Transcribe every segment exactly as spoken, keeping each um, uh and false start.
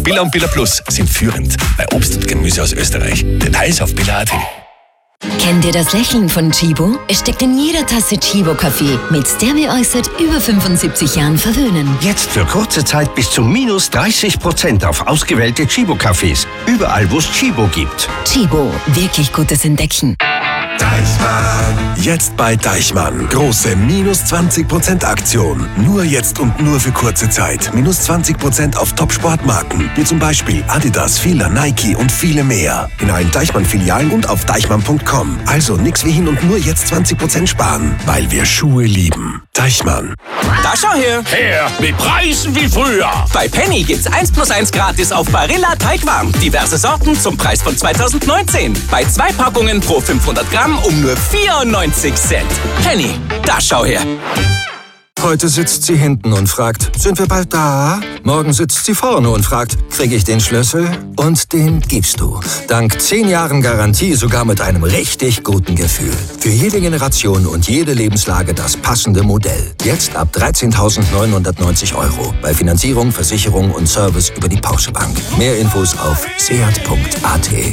Billa und Billa Plus sind führend bei Obst und Gemüse aus Österreich. Details auf billa punkt a t. Kennt ihr das Lächeln von Chibo? Es steckt in jeder Tasse Chibo-Kaffee, mit der wir euch seit über fünfundsiebzig Jahren verwöhnen. Jetzt für kurze Zeit bis zu minus dreißig Prozent auf ausgewählte Chibo-Cafés. Überall, wo es Chibo gibt. Chibo, wirklich gutes Entdecken. Deichmann. Jetzt bei Deichmann. Große minus zwanzig Prozent Aktion. Nur jetzt und nur für kurze Zeit. Minus zwanzig Prozent auf Top-Sportmarken. Wie zum Beispiel Adidas, Fila, Nike und viele mehr. In allen Deichmann-Filialen und auf deichmann punkt com. Also nix wie hin und nur jetzt zwanzig Prozent sparen. Weil wir Schuhe lieben. Deichmann. Da schau her. Her mit Preisen wie früher. Bei Penny gibt's eins plus eins gratis auf Barilla Teigwarm. Diverse Sorten zum Preis von zweitausendneunzehn. Bei zwei Packungen pro fünfhundert Gramm um nur vierundneunzig Cent. Penny, da schau her. Heute sitzt sie hinten und fragt, sind wir bald da? Morgen sitzt sie vorne und fragt, kriege ich den Schlüssel? Und den gibst du. Dank zehn Jahren Garantie sogar mit einem richtig guten Gefühl. Für jede Generation und jede Lebenslage das passende Modell. Jetzt ab dreizehntausendneunhundertneunzig Euro. Bei Finanzierung, Versicherung und Service über die Porsche Bank. Mehr Infos auf seat punkt a t.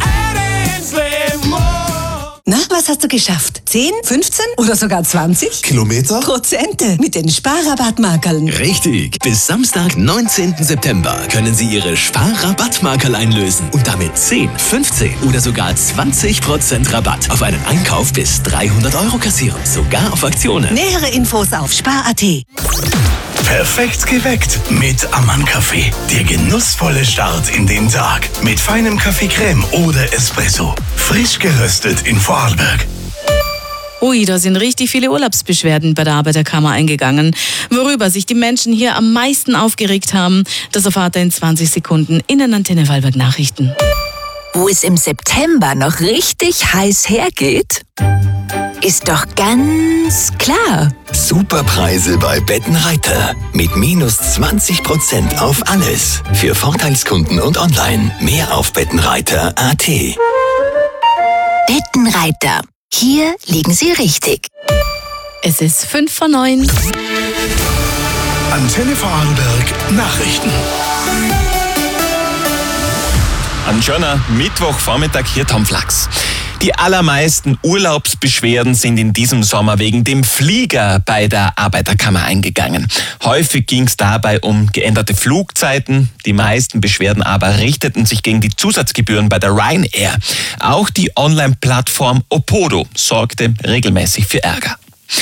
Na, was hast du geschafft? zehn, fünfzehn oder sogar zwanzig? Kilometer? Prozente mit den Sparrabattmarkerln. Richtig. Bis Samstag, neunzehnten September können Sie Ihre Sparrabattmarkerl einlösen und damit zehn, fünfzehn oder sogar zwanzig Prozent Rabatt auf einen Einkauf bis dreihundert Euro kassieren. Sogar auf Aktionen. Nähere Infos auf spar punkt a t. Perfekt geweckt mit Ammann-Kaffee. Der genussvolle Start in den Tag. Mit feinem Kaffee-Creme oder Espresso. Frisch geröstet in Vorarlberg. Ui, da sind richtig viele Urlaubsbeschwerden bei der Arbeiterkammer eingegangen. Worüber sich die Menschen hier am meisten aufgeregt haben, das erfahrt ihr in zwanzig Sekunden in den Antenne Vorarlberg Nachrichten. Wo es im September noch richtig heiß hergeht, ist doch ganz klar. Superpreise bei Bettenreiter. Mit minus zwanzig Prozent auf alles. Für Vorteilskunden und online. Mehr auf bettenreiter punkt a t. Bettenreiter. Hier liegen Sie richtig. Es ist fünf vor neun. Antenne Vorarlberg Nachrichten. Ein schöner Mittwochvormittag hier, Tom Flachs. Die allermeisten Urlaubsbeschwerden sind in diesem Sommer wegen dem Flieger bei der Arbeiterkammer eingegangen. Häufig ging es dabei um geänderte Flugzeiten. Die meisten Beschwerden aber richteten sich gegen die Zusatzgebühren bei der Ryanair. Auch die Online-Plattform Opodo sorgte regelmäßig für Ärger.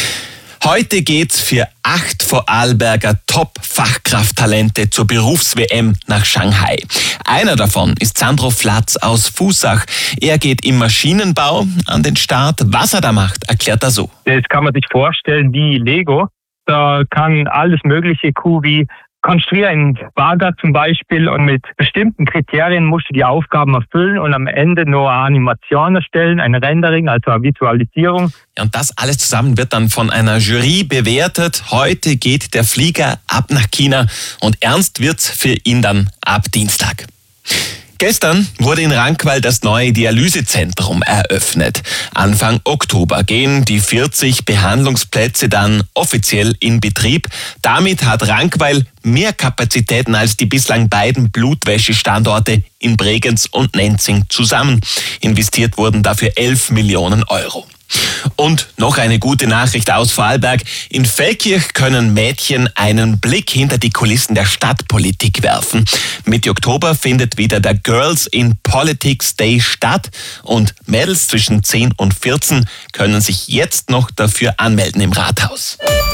Heute geht's für acht Vorarlberger Top-Fachkrafttalente zur Berufs-W M nach Shanghai. Einer davon ist Sandro Flatz aus Fußach. Er geht im Maschinenbau an den Start. Was er da macht, erklärt er so. Das kann man sich vorstellen wie Lego. Da kann alles mögliche Q wie konstruieren, Bagger zum Beispiel, und mit bestimmten Kriterien musst du die Aufgaben erfüllen und am Ende nur eine Animation erstellen, ein Rendering, also eine Visualisierung. Ja, und das alles zusammen wird dann von einer Jury bewertet. Heute geht der Flieger ab nach China und ernst wird's für ihn dann ab Dienstag. Gestern wurde in Rankwall das neue Dialysezentrum eröffnet. Anfang Oktober gehen die vierzig Behandlungsplätze dann offiziell in Betrieb. Damit hat Rankwall mehr Kapazitäten als die bislang beiden Blutwäschestandorte in Bregenz und Nenzing zusammen. Investiert wurden dafür elf Millionen Euro. Und noch eine gute Nachricht aus Vorarlberg. In Feldkirch können Mädchen einen Blick hinter die Kulissen der Stadtpolitik werfen. Mitte Oktober findet wieder der Girls in Politics Day statt und Mädels zwischen zehn und vierzehn können sich jetzt noch dafür anmelden im Rathaus.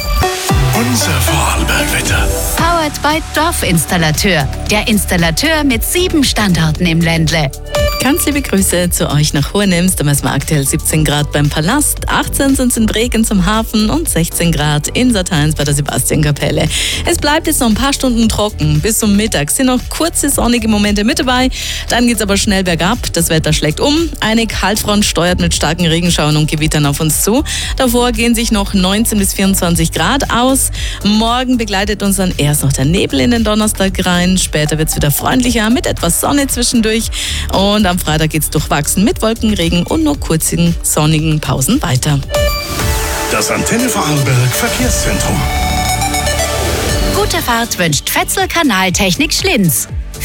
Unser Vorarlberg-Wetter. Powered by Dorfinstallateur. Der Installateur mit sieben Standorten im Ländle. Ganz liebe Grüße zu euch nach Hohenems. Da messen wir aktuell siebzehn Grad beim Palast, achtzehn sind es in Bregenz zum Hafen und sechzehn Grad in Saartheins bei der Sebastiankapelle. Es bleibt jetzt noch ein paar Stunden trocken. Bis zum Mittag sind noch kurze sonnige Momente mit dabei. Dann geht es aber schnell bergab. Das Wetter schlägt um. Eine Kaltfront steuert mit starken Regenschauern und Gewittern auf uns zu. Davor gehen sich noch neunzehn bis vierundzwanzig Grad aus. Morgen begleitet uns dann erst noch der Nebel in den Donnerstag rein. Später wird es wieder freundlicher mit etwas Sonne zwischendurch. Und am Freitag geht es durchwachsen mit Wolkenregen und nur kurzen sonnigen Pausen weiter. Das Antenne Vorarlberg Verkehrszentrum. Gute Fahrt wünscht Fetzel Kanaltechnik Schlinz.